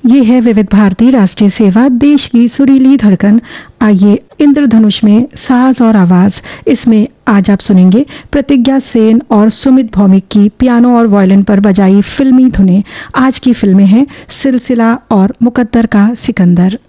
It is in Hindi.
ये है विविध भारती राष्ट्रीय सेवा, देश की सुरीली धड़कन। आइए इंद्रधनुष में साज और आवाज, इसमें आज आप सुनेंगे प्रतिज्ञा सेन और सुमित भौमिक की पियानो और वायलिन पर बजाई फिल्मी धुनें। आज की फिल्में हैं सिलसिला और मुकद्दर का सिकंदर।